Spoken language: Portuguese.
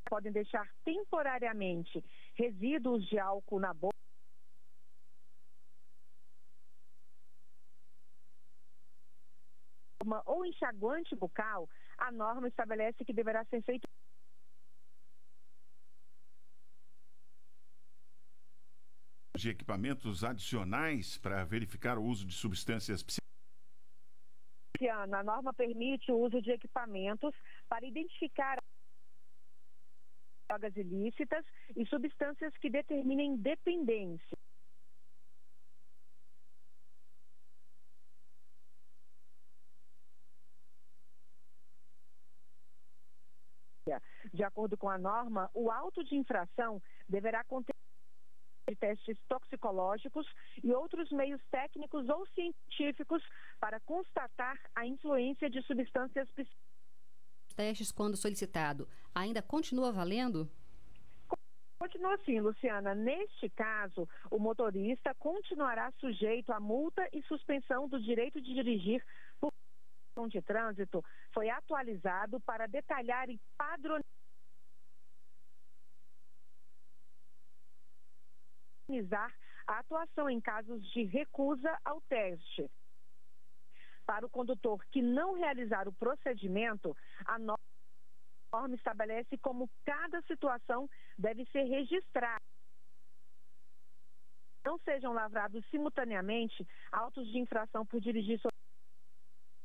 podem deixar temporariamente resíduos de álcool na boca ou enxaguante bucal. A norma estabelece que deverá ser feito de equipamentos adicionais para verificar o uso de substâncias psicotrópicas. A norma permite o uso de equipamentos para identificar drogas ilícitas e substâncias que determinem dependência. De acordo com a norma, o auto de infração deverá conter testes toxicológicos e outros meios técnicos ou científicos para constatar a influência de substâncias psicotrópicas. Testes, quando solicitado, ainda continua valendo? Continua assim, Luciana. Neste caso, o motorista continuará sujeito a multa e suspensão do direito de dirigir por de trânsito. Foi atualizado para detalhar e padronizar a atuação em casos de recusa ao teste. Para o condutor que não realizar o procedimento, a norma estabelece como cada situação deve ser registrada. Não sejam lavrados simultaneamente autos de infração por dirigir